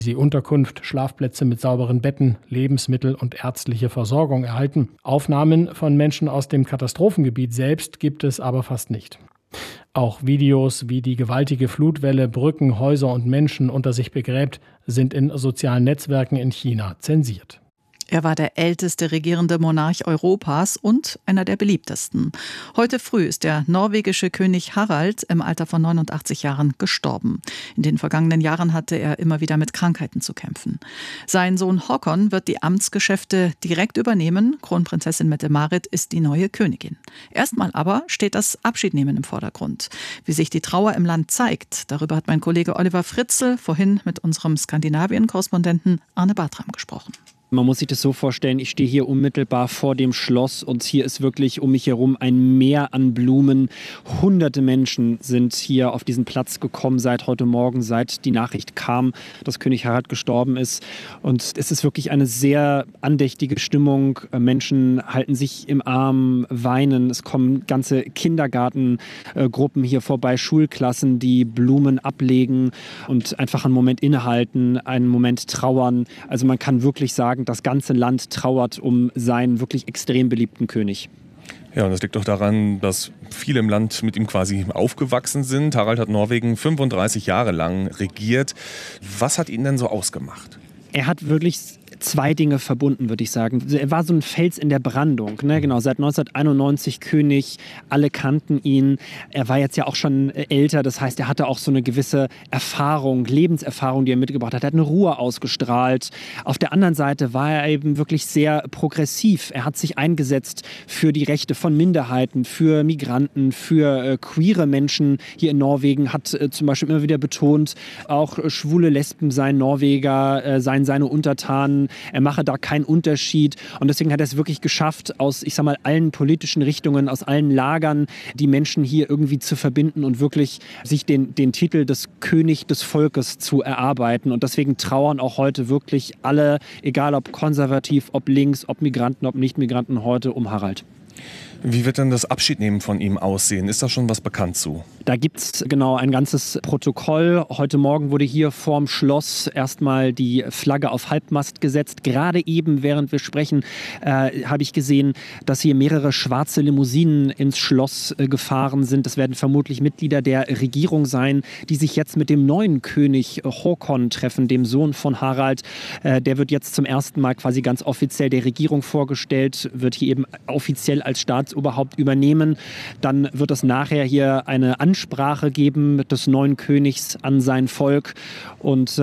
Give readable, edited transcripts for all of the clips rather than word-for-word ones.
Sie Unterkunft, Schlafplätze mit sauberen Betten, Lebensmittel und ärztliche Versorgung erhalten. Aufnahmen von Menschen aus dem Katastrophengebiet selbst gibt es aber fast nicht. Auch Videos, wie die gewaltige Flutwelle Brücken, Häuser und Menschen unter sich begräbt, sind in sozialen Netzwerken in China zensiert. Er war der älteste regierende Monarch Europas und einer der beliebtesten. Heute früh ist der norwegische König Harald im Alter von 89 Jahren gestorben. In den vergangenen Jahren hatte er immer wieder mit Krankheiten zu kämpfen. Sein Sohn Håkon wird die Amtsgeschäfte direkt übernehmen. Kronprinzessin Mette-Marit ist die neue Königin. Erstmal aber steht das Abschiednehmen im Vordergrund. Wie sich die Trauer im Land zeigt, darüber hat mein Kollege Oliver Fritzl vorhin mit unserem Skandinavien-Korrespondenten Arne Bartram gesprochen. Man muss sich das so vorstellen, ich stehe hier unmittelbar vor dem Schloss und hier ist wirklich um mich herum ein Meer an Blumen. Hunderte Menschen sind hier auf diesen Platz gekommen seit heute Morgen, seit die Nachricht kam, dass König Harald gestorben ist. Und es ist wirklich eine sehr andächtige Stimmung. Menschen halten sich im Arm, weinen. Es kommen ganze Kindergartengruppen hier vorbei, Schulklassen, die Blumen ablegen und einfach einen Moment innehalten, einen Moment trauern. Also man kann wirklich sagen, das ganze Land trauert um seinen wirklich extrem beliebten König. Ja, und das liegt doch daran, dass viele im Land mit ihm quasi aufgewachsen sind. Harald hat Norwegen 35 Jahre lang regiert. Was hat ihn denn so ausgemacht? Er hat wirklich zwei Dinge verbunden, würde ich sagen. Er war so ein Fels in der Brandung. Ne? Genau, seit 1991 König, alle kannten ihn. Er war jetzt ja auch schon älter, das heißt, er hatte auch so eine gewisse Erfahrung, Lebenserfahrung, die er mitgebracht hat. Er hat eine Ruhe ausgestrahlt. Auf der anderen Seite war er eben wirklich sehr progressiv. Er hat sich eingesetzt für die Rechte von Minderheiten, für Migranten, für queere Menschen hier in Norwegen, hat zum Beispiel immer wieder betont, auch schwule Lesben seien Norweger, seien seine Untertanen. Er mache da keinen Unterschied und deswegen hat er es wirklich geschafft, aus, ich sag mal, allen politischen Richtungen, aus allen Lagern die Menschen hier irgendwie zu verbinden und wirklich sich den Titel des König des Volkes zu erarbeiten. Und deswegen trauern auch heute wirklich alle, egal ob konservativ, ob links, ob Migranten, ob Nicht-Migranten, heute um Harald. Wie wird denn das Abschiednehmen von ihm aussehen? Ist da schon was bekannt zu? Da gibt es genau ein ganzes Protokoll. Heute Morgen wurde hier vorm Schloss erstmal die Flagge auf Halbmast gesetzt. Gerade eben, während wir sprechen, habe ich gesehen, dass hier mehrere schwarze Limousinen ins Schloss gefahren sind. Das werden vermutlich Mitglieder der Regierung sein, die sich jetzt mit dem neuen König Håkon treffen, dem Sohn von Harald. Der wird jetzt zum ersten Mal quasi ganz offiziell der Regierung vorgestellt, wird hier eben offiziell als Staatsoberhaupt übernehmen. Dann wird es nachher hier eine Ansprache geben des neuen Königs an sein Volk. Und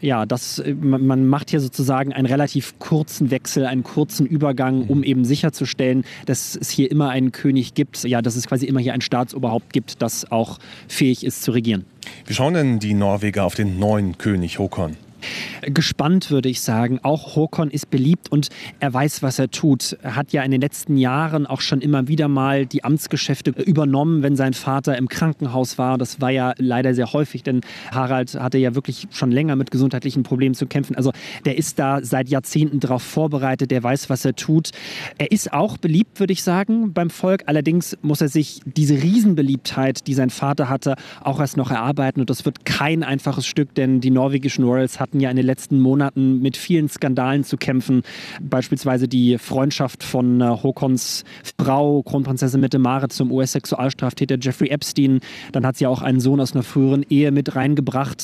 man macht hier sozusagen einen relativ kurzen Wechsel, einen kurzen Übergang, um eben sicherzustellen, dass es hier immer einen König gibt, ja, dass es quasi immer hier ein Staatsoberhaupt gibt, das auch fähig ist zu regieren. Wie schauen denn die Norweger auf den neuen König Håkon? Gespannt, würde ich sagen. Auch Håkon ist beliebt und er weiß, was er tut. Er hat ja in den letzten Jahren auch schon immer wieder mal die Amtsgeschäfte übernommen, wenn sein Vater im Krankenhaus war. Das war ja leider sehr häufig, denn Harald hatte ja wirklich schon länger mit gesundheitlichen Problemen zu kämpfen. Also der ist da seit Jahrzehnten darauf vorbereitet, der weiß, was er tut. Er ist auch beliebt, würde ich sagen, beim Volk. Allerdings muss er sich diese Riesenbeliebtheit, die sein Vater hatte, auch erst noch erarbeiten. Und das wird kein einfaches Stück, denn die norwegischen Royals hatten ja in den letzten Monaten mit vielen Skandalen zu kämpfen. Beispielsweise die Freundschaft von Håkons Frau, Kronprinzessin Mette-Marit, zum US-Sexualstraftäter Jeffrey Epstein. Dann hat sie auch einen Sohn aus einer früheren Ehe mit reingebracht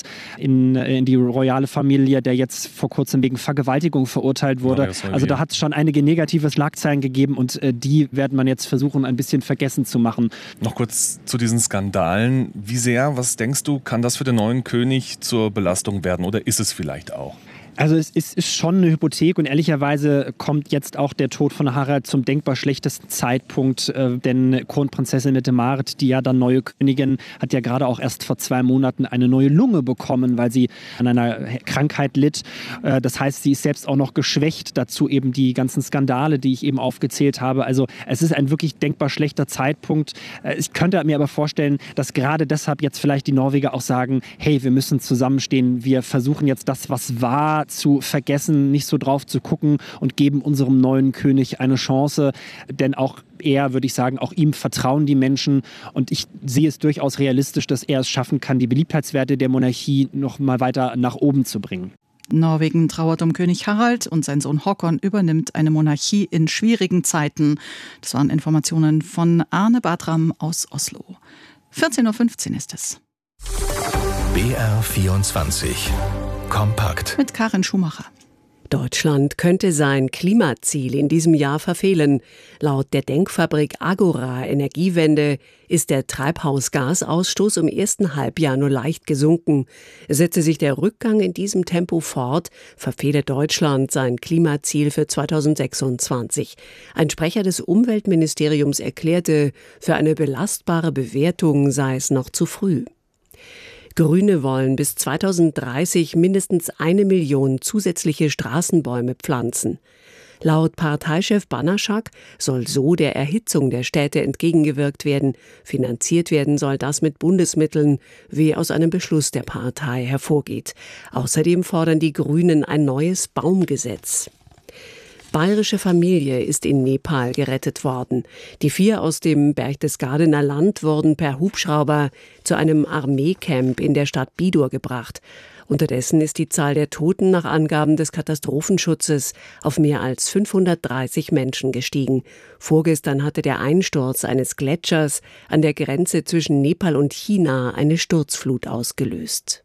in die royale Familie, der jetzt vor kurzem wegen Vergewaltigung verurteilt wurde. Also da hat es schon einige negative Schlagzeilen gegeben und die wird man jetzt versuchen, ein bisschen vergessen zu machen. Noch kurz zu diesen Skandalen. Wie sehr, was denkst du, kann das für den neuen König zur Belastung werden oder ist es vielleicht auch? Also es ist schon eine Hypothek und ehrlicherweise kommt jetzt auch der Tod von Harald zum denkbar schlechtesten Zeitpunkt, denn Kronprinzessin Mette-Marit, die ja dann neue Königin, hat ja gerade auch erst vor 2 Monaten eine neue Lunge bekommen, weil sie an einer Krankheit litt. Das heißt, sie ist selbst auch noch geschwächt, dazu eben die ganzen Skandale, die ich eben aufgezählt habe. Also es ist ein wirklich denkbar schlechter Zeitpunkt. Ich könnte mir aber vorstellen, dass gerade deshalb jetzt vielleicht die Norweger auch sagen, hey, wir müssen zusammenstehen, wir versuchen jetzt das, was war, zu vergessen, nicht so drauf zu gucken und geben unserem neuen König eine Chance. Denn auch er, würde ich sagen, auch ihm vertrauen die Menschen. Und ich sehe es durchaus realistisch, dass er es schaffen kann, die Beliebtheitswerte der Monarchie noch mal weiter nach oben zu bringen. Norwegen trauert um König Harald und sein Sohn Håkon übernimmt eine Monarchie in schwierigen Zeiten. Das waren Informationen von Arne Bartram aus Oslo. 14.15 Uhr ist es. BR24 Kompakt Mit Karin Schumacher. Deutschland könnte sein Klimaziel in diesem Jahr verfehlen. Laut der Denkfabrik Agora Energiewende ist der Treibhausgasausstoß im ersten Halbjahr nur leicht gesunken. Setze sich der Rückgang in diesem Tempo fort, verfehle Deutschland sein Klimaziel für 2026. Ein Sprecher des Umweltministeriums erklärte, für eine belastbare Bewertung sei es noch zu früh. Grüne wollen bis 2030 mindestens 1 Million zusätzliche Straßenbäume pflanzen. Laut Parteichef Banaschak soll so der Erhitzung der Städte entgegengewirkt werden. Finanziert werden soll das mit Bundesmitteln, wie aus einem Beschluss der Partei hervorgeht. Außerdem fordern die Grünen ein neues Baumgesetz. Bayerische Familie ist in Nepal gerettet worden. Die 4 aus dem Berchtesgadener Land wurden per Hubschrauber zu einem Armeecamp in der Stadt Bidur gebracht. Unterdessen ist die Zahl der Toten nach Angaben des Katastrophenschutzes auf mehr als 530 Menschen gestiegen. Vorgestern hatte der Einsturz eines Gletschers an der Grenze zwischen Nepal und China eine Sturzflut ausgelöst.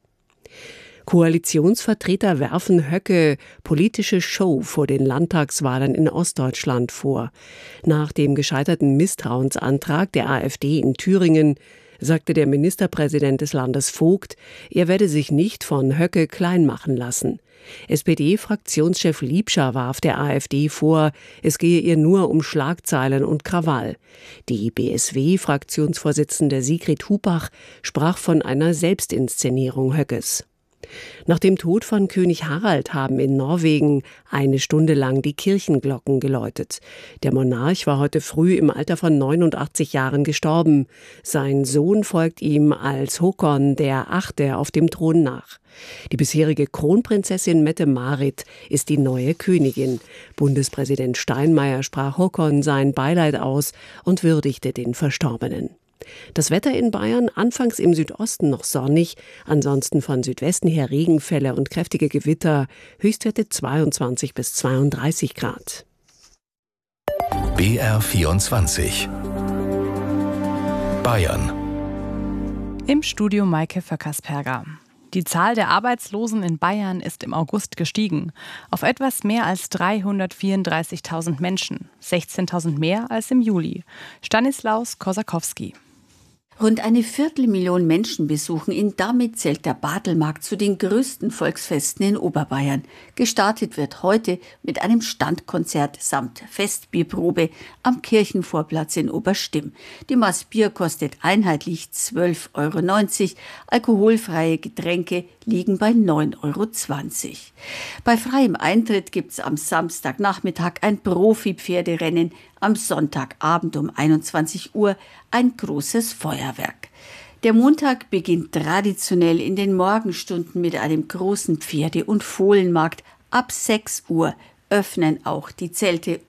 Koalitionsvertreter werfen Höcke politische Show vor den Landtagswahlen in Ostdeutschland vor. Nach dem gescheiterten Misstrauensantrag der AfD in Thüringen sagte der Ministerpräsident des Landes Vogt, er werde sich nicht von Höcke klein machen lassen. SPD-Fraktionschef Liebscher warf der AfD vor, es gehe ihr nur um Schlagzeilen und Krawall. Die BSW-Fraktionsvorsitzende Sigrid Hubach sprach von einer Selbstinszenierung Höckes. Nach dem Tod von König Harald haben in Norwegen 1 Stunde lang die Kirchenglocken geläutet. Der Monarch war heute früh im Alter von 89 Jahren gestorben. Sein Sohn folgt ihm als Håkon der 8. auf dem Thron nach. Die bisherige Kronprinzessin Mette-Marit ist die neue Königin. Bundespräsident Steinmeier sprach Håkon sein Beileid aus und würdigte den Verstorbenen. Das Wetter in Bayern anfangs im Südosten noch sonnig, ansonsten von Südwesten her Regenfälle und kräftige Gewitter, Höchstwerte 22 bis 32 Grad. BR24 Bayern. Im Studio Maike Vöckersperger. Die Zahl der Arbeitslosen in Bayern ist im August gestiegen. Auf etwas mehr als 334.000 Menschen. 16.000 mehr als im Juli. Stanislaus Kosakowski. Rund 250.000 Menschen besuchen ihn. Damit zählt der Bartelmarkt zu den größten Volksfesten in Oberbayern. Gestartet wird heute mit einem Standkonzert samt Festbierprobe am Kirchenvorplatz in Oberstimm. Die Maß Bier kostet einheitlich 12,90 €. Alkoholfreie Getränke liegen bei 9,20 €. Bei freiem Eintritt gibt es am Samstagnachmittag ein Profi-Pferderennen, am Sonntagabend um 21 Uhr ein großes Feuerwerk. Der Montag beginnt traditionell in den Morgenstunden mit einem großen Pferde- und Fohlenmarkt. Ab 6 Uhr öffnen auch die Zelte.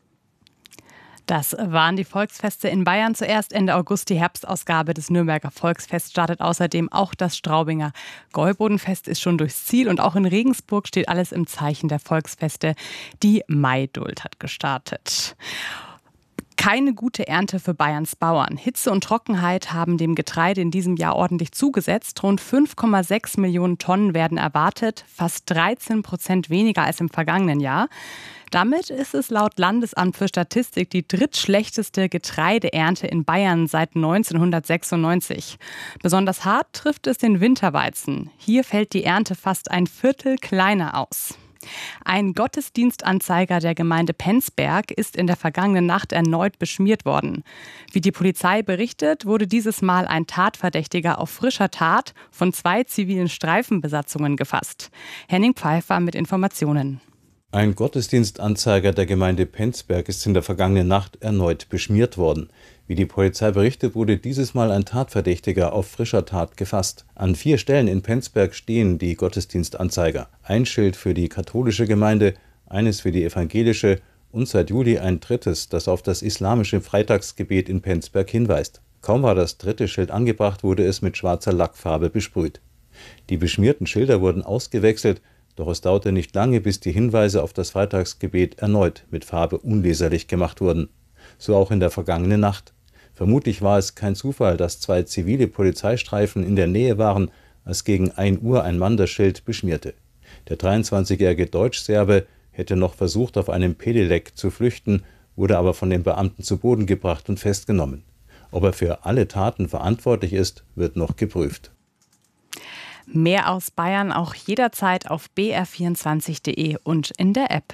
Das waren die Volksfeste in Bayern. Zuerst Ende August die Herbstausgabe des Nürnberger Volksfests, startet außerdem auch das Straubinger Gäubodenfest, ist schon durchs Ziel, und auch in Regensburg steht alles im Zeichen der Volksfeste. Die Maiduld hat gestartet. Keine gute Ernte für Bayerns Bauern. Hitze und Trockenheit haben dem Getreide in diesem Jahr ordentlich zugesetzt. Rund 5,6 Millionen Tonnen werden erwartet, fast 13% weniger als im vergangenen Jahr. Damit ist es laut Landesamt für Statistik die drittschlechteste Getreideernte in Bayern seit 1996. Besonders hart trifft es den Winterweizen. Hier fällt die Ernte fast ein Viertel kleiner aus. Ein Gottesdienstanzeiger der Gemeinde Penzberg ist in der vergangenen Nacht erneut beschmiert worden. Wie die Polizei berichtet, wurde dieses Mal ein Tatverdächtiger auf frischer Tat von 2 zivilen Streifenbesatzungen gefasst. Henning Pfeiffer mit Informationen. Ein Gottesdienstanzeiger der Gemeinde Penzberg ist in der vergangenen Nacht erneut beschmiert worden. Wie die Polizei berichtet, wurde dieses Mal ein Tatverdächtiger auf frischer Tat gefasst. An 4 Stellen in Penzberg stehen die Gottesdienstanzeiger. Ein Schild für die katholische Gemeinde, eines für die evangelische und seit Juli ein drittes, das auf das islamische Freitagsgebet in Penzberg hinweist. Kaum war das 3. Schild angebracht, wurde es mit schwarzer Lackfarbe besprüht. Die beschmierten Schilder wurden ausgewechselt. Doch es dauerte nicht lange, bis die Hinweise auf das Freitagsgebet erneut mit Farbe unleserlich gemacht wurden. So auch in der vergangenen Nacht. Vermutlich war es kein Zufall, dass 2 zivile Polizeistreifen in der Nähe waren, als gegen 1 Uhr ein Mann das Schild beschmierte. Der 23-jährige Deutsch-Serbe hätte noch versucht, auf einem Pedelec zu flüchten, wurde aber von den Beamten zu Boden gebracht und festgenommen. Ob er für alle Taten verantwortlich ist, wird noch geprüft. Mehr aus Bayern auch jederzeit auf br24.de und in der App.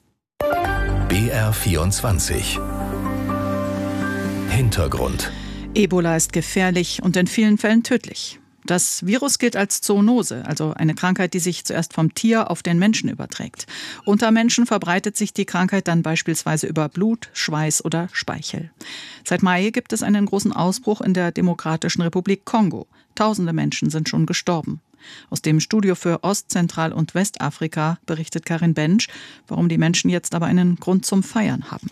BR24 Hintergrund. Ebola ist gefährlich und in vielen Fällen tödlich. Das Virus gilt als Zoonose, also eine Krankheit, die sich zuerst vom Tier auf den Menschen überträgt. Unter Menschen verbreitet sich die Krankheit dann beispielsweise über Blut, Schweiß oder Speichel. Seit Mai gibt es einen großen Ausbruch in der Demokratischen Republik Kongo. Tausende Menschen sind schon gestorben. Aus dem Studio für Ost-, Zentral- und Westafrika berichtet Karin Bensch, warum die Menschen jetzt aber einen Grund zum Feiern haben.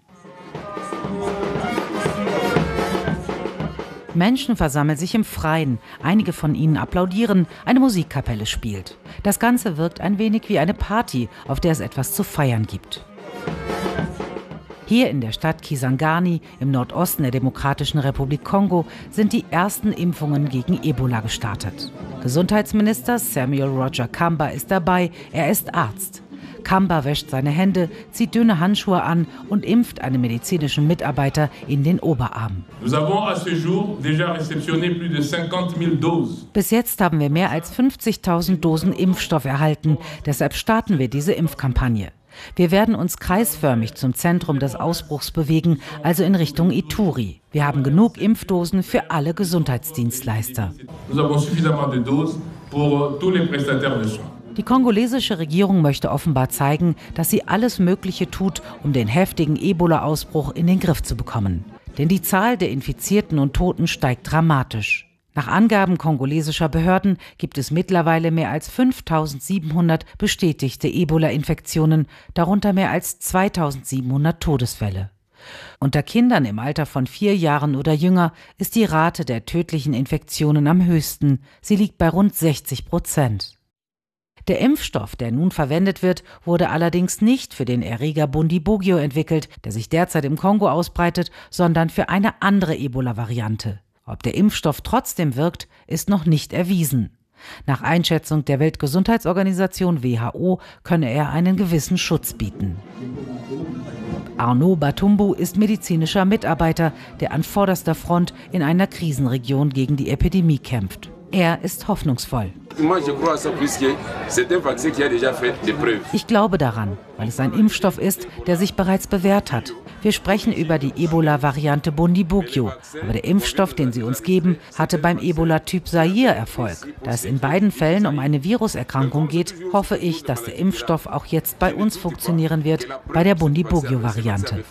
Menschen versammeln sich im Freien, einige von ihnen applaudieren, eine Musikkapelle spielt. Das Ganze wirkt ein wenig wie eine Party, auf der es etwas zu feiern gibt. Hier in der Stadt Kisangani im Nordosten der Demokratischen Republik Kongo sind die ersten Impfungen gegen Ebola gestartet. Gesundheitsminister Samuel Roger Kamba ist dabei, er ist Arzt. Kamba wäscht seine Hände, zieht dünne Handschuhe an und impft einen medizinischen Mitarbeiter in den Oberarm. Bis jetzt haben wir mehr als 50.000 Dosen Impfstoff erhalten. Deshalb starten wir diese Impfkampagne. Wir werden uns kreisförmig zum Zentrum des Ausbruchs bewegen, also in Richtung Ituri. Wir haben genug Impfdosen für alle Gesundheitsdienstleister. Die kongolesische Regierung möchte offenbar zeigen, dass sie alles Mögliche tut, um den heftigen Ebola-Ausbruch in den Griff zu bekommen. Denn die Zahl der Infizierten und Toten steigt dramatisch. Nach Angaben kongolesischer Behörden gibt es mittlerweile mehr als 5.700 bestätigte Ebola-Infektionen, darunter mehr als 2.700 Todesfälle. Unter Kindern im Alter von 4 Jahren oder jünger ist die Rate der tödlichen Infektionen am höchsten. Sie liegt bei rund 60%. Der Impfstoff, der nun verwendet wird, wurde allerdings nicht für den Erreger Bundibugyo entwickelt, der sich derzeit im Kongo ausbreitet, sondern für eine andere Ebola-Variante. Ob der Impfstoff trotzdem wirkt, ist noch nicht erwiesen. Nach Einschätzung der Weltgesundheitsorganisation WHO könne er einen gewissen Schutz bieten. Arnaud Batumbu ist medizinischer Mitarbeiter, der an vorderster Front in einer Krisenregion gegen die Epidemie kämpft. Er ist hoffnungsvoll. Ich glaube daran, weil es ein Impfstoff ist, der sich bereits bewährt hat. Wir sprechen über die Ebola-Variante Bundibugyo, aber der Impfstoff, den sie uns geben, hatte beim Ebola-Typ Zaire Erfolg. Da es in beiden Fällen um eine Viruserkrankung geht, hoffe ich, dass der Impfstoff auch jetzt bei uns funktionieren wird, bei der Bundibugyo-Variante.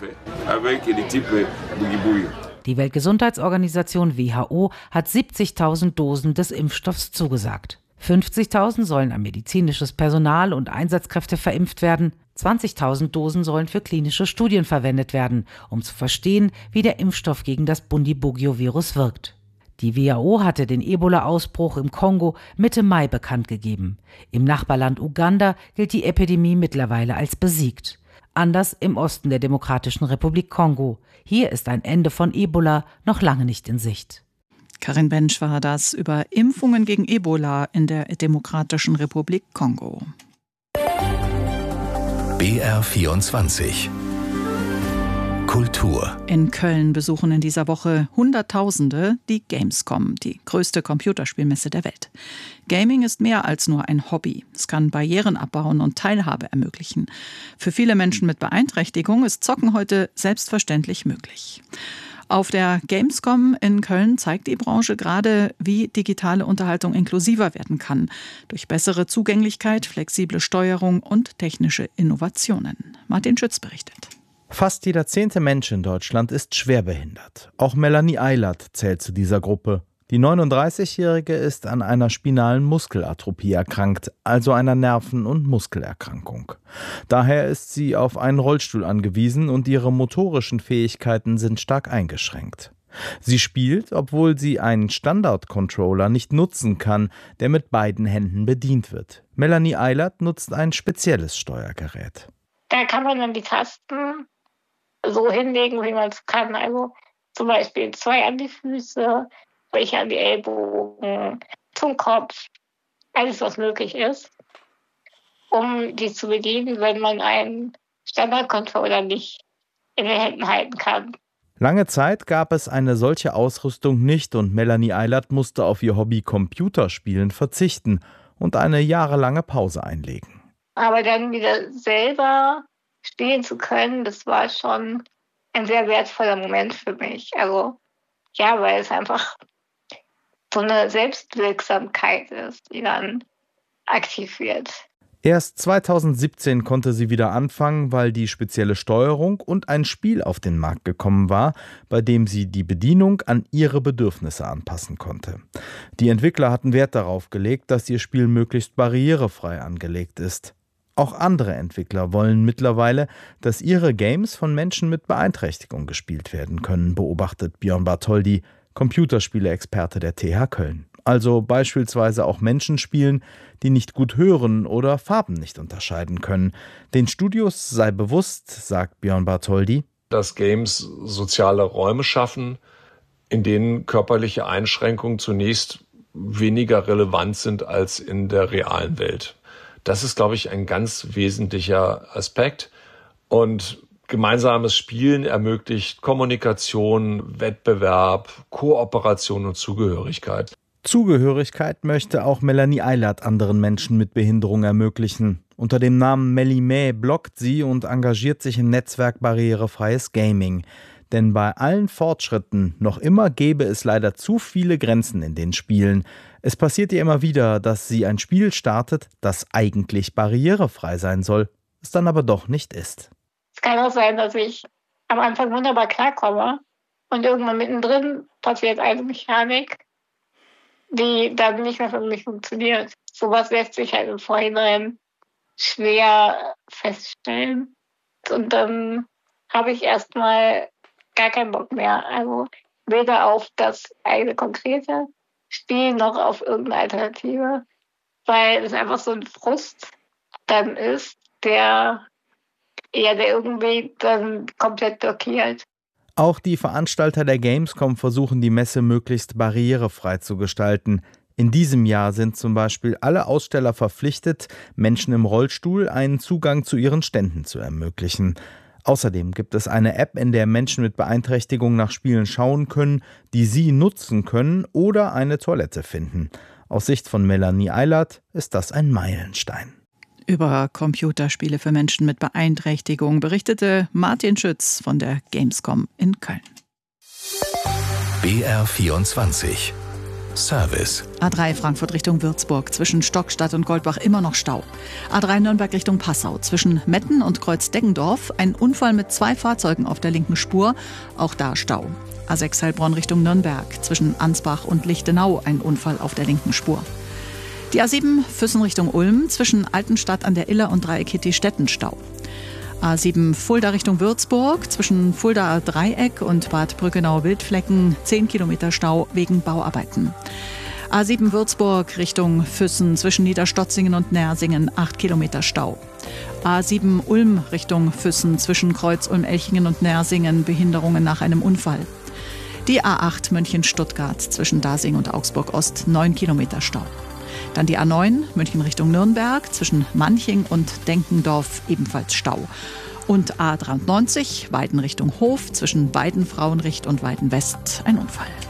Die Weltgesundheitsorganisation WHO hat 70.000 Dosen des Impfstoffs zugesagt. 50.000 sollen an medizinisches Personal und Einsatzkräfte verimpft werden. 20.000 Dosen sollen für klinische Studien verwendet werden, um zu verstehen, wie der Impfstoff gegen das Bundibugyo-Virus wirkt. Die WHO hatte den Ebola-Ausbruch im Kongo Mitte Mai bekannt gegeben. Im Nachbarland Uganda gilt die Epidemie mittlerweile als besiegt. Anders im Osten der Demokratischen Republik Kongo. Hier ist ein Ende von Ebola noch lange nicht in Sicht. Karin Bensch war das über Impfungen gegen Ebola in der Demokratischen Republik Kongo. BR24 Kultur. In Köln besuchen in dieser Woche Hunderttausende die Gamescom, die größte Computerspielmesse der Welt. Gaming ist mehr als nur ein Hobby. Es kann Barrieren abbauen und Teilhabe ermöglichen. Für viele Menschen mit Beeinträchtigung ist Zocken heute selbstverständlich möglich. Auf der Gamescom in Köln zeigt die Branche gerade, wie digitale Unterhaltung inklusiver werden kann. Durch bessere Zugänglichkeit, flexible Steuerung und technische Innovationen. Martin Schütz berichtet. Fast jeder 10. Mensch in Deutschland ist schwerbehindert. Auch Melanie Eilert zählt zu dieser Gruppe. Die 39-Jährige ist an einer spinalen Muskelatrophie erkrankt, also einer Nerven- und Muskelerkrankung. Daher ist sie auf einen Rollstuhl angewiesen und ihre motorischen Fähigkeiten sind stark eingeschränkt. Sie spielt, obwohl sie einen Standard-Controller nicht nutzen kann, der mit beiden Händen bedient wird. Melanie Eilert nutzt ein spezielles Steuergerät. Da kann man dann die Tasten so hinlegen, wie man es kann. Also zum Beispiel 2 an die Füße, welche an die Ellbogen, zum Kopf, alles was möglich ist, um die zu bedienen, wenn man einen Standard-Controller nicht in den Händen halten kann. Lange Zeit gab es eine solche Ausrüstung nicht und Melanie Eilert musste auf ihr Hobby Computerspielen verzichten und eine jahrelange Pause einlegen. Aber dann wieder selber spielen zu können, das war schon ein sehr wertvoller Moment für mich. Also ja, weil es einfach so eine Selbstwirksamkeit ist, die dann aktiv wird. Erst 2017 konnte sie wieder anfangen, weil die spezielle Steuerung und ein Spiel auf den Markt gekommen war, bei dem sie die Bedienung an ihre Bedürfnisse anpassen konnte. Die Entwickler hatten Wert darauf gelegt, dass ihr Spiel möglichst barrierefrei angelegt ist. Auch andere Entwickler wollen mittlerweile, dass ihre Games von Menschen mit Beeinträchtigung gespielt werden können, beobachtet Björn Bartholdy, Computerspiele-Experte der TH Köln. Also beispielsweise auch Menschen spielen, die nicht gut hören oder Farben nicht unterscheiden können. Den Studios sei bewusst, sagt Björn Bartholdy, dass Games soziale Räume schaffen, in denen körperliche Einschränkungen zunächst weniger relevant sind als in der realen Welt. Das ist, glaube ich, ein ganz wesentlicher Aspekt. Und gemeinsames Spielen ermöglicht Kommunikation, Wettbewerb, Kooperation und Zugehörigkeit. Zugehörigkeit möchte auch Melanie Eilert anderen Menschen mit Behinderung ermöglichen. Unter dem Namen Mellimä bloggt sie und engagiert sich im Netzwerk Barrierefreies Gaming. Denn bei allen Fortschritten noch immer gäbe es leider zu viele Grenzen in den Spielen. Es passiert ihr immer wieder, dass sie ein Spiel startet, das eigentlich barrierefrei sein soll, es dann aber doch nicht ist. Es kann auch sein, dass ich am Anfang wunderbar klarkomme und irgendwann mittendrin passiert eine Mechanik, die dann nicht mehr für mich funktioniert. Sowas lässt sich halt im Vorhinein schwer feststellen. Und dann habe ich erstmal gar keinen Bock mehr. Also weder auf das eigene konkrete Spiel noch auf irgendeine Alternative. Weil es einfach so ein Frust dann ist, der irgendwie dann komplett blockiert. Auch die Veranstalter der Gamescom versuchen, die Messe möglichst barrierefrei zu gestalten. In diesem Jahr sind zum Beispiel alle Aussteller verpflichtet, Menschen im Rollstuhl einen Zugang zu ihren Ständen zu ermöglichen. Außerdem gibt es eine App, in der Menschen mit Beeinträchtigung nach Spielen schauen können, die sie nutzen können oder eine Toilette finden. Aus Sicht von Melanie Eilert ist das ein Meilenstein. Über Computerspiele für Menschen mit Beeinträchtigung berichtete Martin Schütz von der Gamescom in Köln. BR24 Service. A3 Frankfurt Richtung Würzburg, zwischen Stockstadt und Goldbach immer noch Stau. A3 Nürnberg Richtung Passau, zwischen Metten und Kreuz-Deggendorf ein Unfall mit 2 Fahrzeugen auf der linken Spur, auch da Stau. A6 Heilbronn Richtung Nürnberg, zwischen Ansbach und Lichtenau ein Unfall auf der linken Spur. Die A7 Füssen Richtung Ulm, zwischen Altenstadt an der Iller und Dreieck-Hitti-Stetten Stau. A7 Fulda Richtung Würzburg, zwischen Fuldaer Dreieck und Bad Brückenau-Wildflecken 10 Kilometer Stau wegen Bauarbeiten. A7 Würzburg Richtung Füssen, zwischen Niederstotzingen und Nersingen 8 Kilometer Stau. A7 Ulm Richtung Füssen, zwischen Kreuz Ulm-Elchingen und Nersingen Behinderungen nach einem Unfall. Die A8 München-Stuttgart, zwischen Dasing und Augsburg-Ost 9 Kilometer Stau. Dann die A9 München Richtung Nürnberg, zwischen Manching und Denkendorf ebenfalls Stau. Und A93 Weiden Richtung Hof, zwischen Weidenfrauenricht und Weidenwest ein Unfall.